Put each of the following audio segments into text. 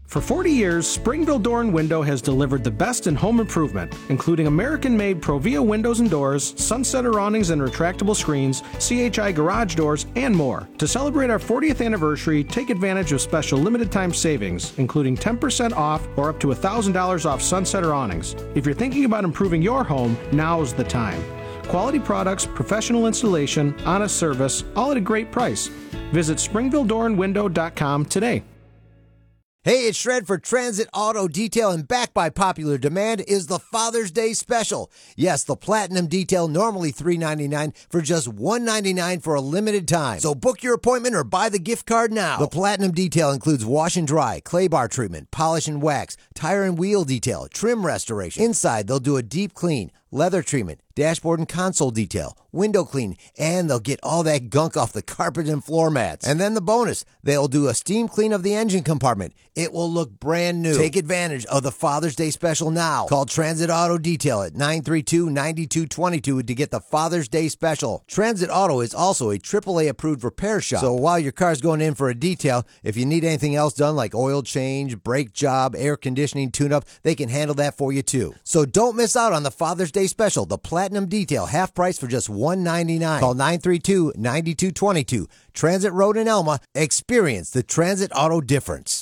For 40 years, Springville Door and Window has delivered the best in home improvement, including American-made Provia windows and doors, Sunsetter awnings and retractable screens, CHI garage doors, and more. To celebrate our 40th anniversary, take advantage of special limited-time savings, including 10% off or up to $1,000 off Sunsetter awnings. If you're thinking about improving your home, now's the time. Quality products, professional installation, honest service, all at a great price. Visit SpringvilleDoorandWindow.com today. Hey, it's Shred for Transit Auto Detail, and back by popular demand is the Father's Day Special. Yes, the Platinum Detail, normally $3.99 for just $1.99 for a limited time. So book your appointment or buy the gift card now. The Platinum Detail includes wash and dry, clay bar treatment, polish and wax, tire and wheel detail, trim restoration. Inside, they'll do a deep clean, leather treatment, dashboard and console detail, window clean, and they'll get all that gunk off the carpet and floor mats. And then the bonus, they'll do a steam clean of the engine compartment. It will look brand new. Take advantage of the Father's Day Special now. Call Transit Auto Detail at 932-9222 to get the Father's Day Special. Transit Auto is also a AAA approved repair shop. So while your car's going in for a detail, if you need anything else done like oil change, brake job, air conditioning, tune-up, they can handle that for you too. So don't miss out on the Father's Day Special, the Platinum Detail, half price for just $1.99. Call 932-9222. Transit Road in Elma. Experience the Transit Auto difference.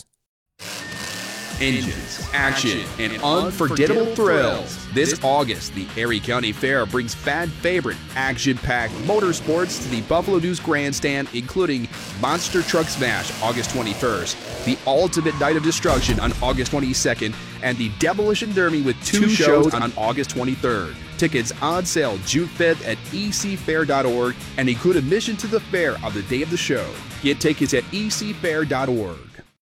Engines, action, and unforgettable thrills. This August, the Erie County Fair brings fan favorite, action-packed motorsports to the Buffalo News Grandstand, including Monster Truck Smash August 21st, the Ultimate Night of Destruction on August 22nd, and the Demolition Derby with two shows on August 23rd. Tickets on sale June 5th at ecfair.org and include admission to the fair on the day of the show. Get tickets at ecfair.org.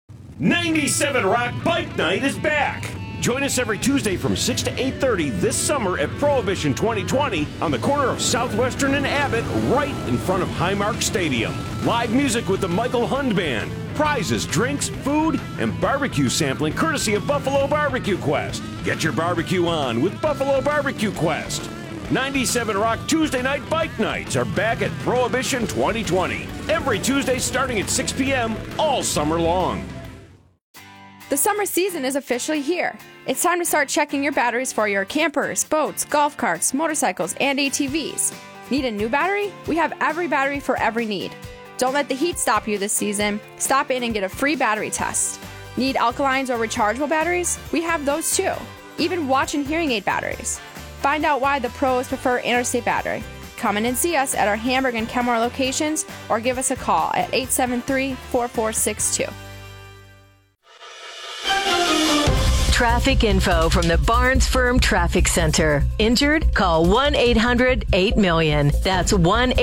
97 Rock Bike Night is back. Join us every Tuesday from 6 to 8:30 this summer at Prohibition 2020 on the corner of Southwestern and Abbott, right in front of Highmark Stadium. Live music with the Michael Hund Band. Prizes, drinks, food, and barbecue sampling courtesy of Buffalo Barbecue Quest. Get your barbecue on with Buffalo Barbecue Quest. 97 Rock Tuesday Night Bike Nights are back at Prohibition 2020. Every Tuesday starting at 6 p.m. all summer long. The summer season is officially here. It's time to start checking your batteries for your campers, boats, golf carts, motorcycles, and ATVs. Need a new battery? We have every battery for every need. Don't let the heat stop you this season. Stop in and get a free battery test. Need alkalines or rechargeable batteries? We have those too. Even watch and hearing aid batteries. Find out why the pros prefer Interstate Battery. Come in and see us at our Hamburg and Kenmore locations or give us a call at 873-4462. Traffic info from the Barnes Firm Traffic Center. Injured? Call 1-800-8-MILLION. That's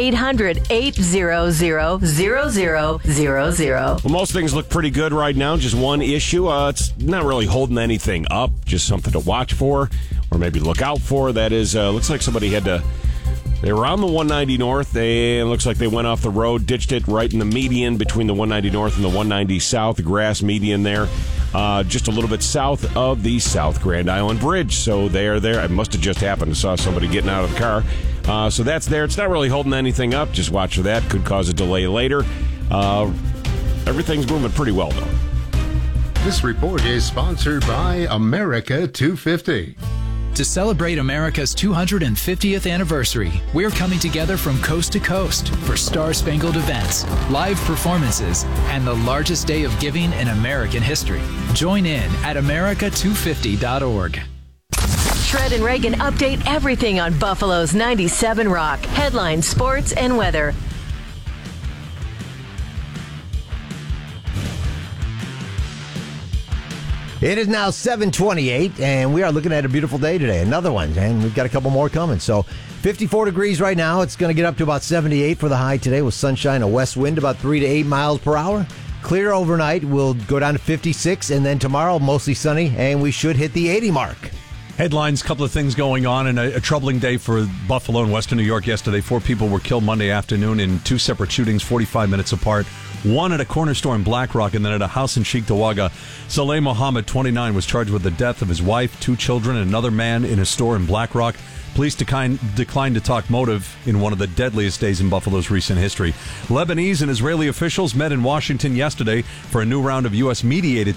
1-800-800-0000. Well, most things look pretty good right now. Just one issue. It's not really holding anything up. Just something to watch for or maybe look out for. That is, looks like somebody had to... They were on the 190 North. It looks like they went off the road, ditched it right in the median between the 190 North and the 190 South, the grass median there. Just a little bit south of the South Grand Island Bridge. So they are there. It must have just happened. I saw somebody getting out of the car. So that's there. It's not really holding anything up. Just watch for that. Could cause a delay later. Everything's moving pretty well, though. This report is sponsored by America 250. To celebrate America's 250th anniversary, we're coming together from coast to coast for star-spangled events, live performances, and the largest day of giving in American history. Join in at America250.org. Shred and Reagan update everything on Buffalo's 97 Rock. Headlines, sports, and weather. It is now 7:28, and we are looking at a beautiful day today. Another one, and we've got a couple more coming. So 54 degrees right now. It's going to get up to about 78 for the high today with sunshine, a west wind about 3 to 8 miles per hour. Clear overnight. We'll go down to 56, and then tomorrow mostly sunny, and we should hit the 80 mark. Headlines, couple of things going on, and a troubling day for Buffalo and Western New York yesterday. 4 people were killed Monday afternoon in 2 separate shootings, 45 minutes apart. One at a corner store in Black Rock and then at a house in Cheektowaga. Saleh Mohammed, 29, was charged with the death of his wife, 2 children, and another man in a store in Black Rock. Police declined to talk motive in one of the deadliest days in Buffalo's recent history. Lebanese and Israeli officials met in Washington yesterday for a new round of U.S.-mediated